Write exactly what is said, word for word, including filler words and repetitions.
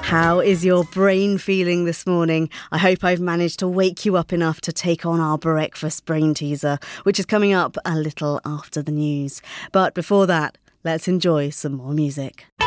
How is your brain feeling this morning? I hope I've managed to wake you up enough to take on our breakfast brain teaser, which is coming up a little after the news. But before that, let's enjoy some more music.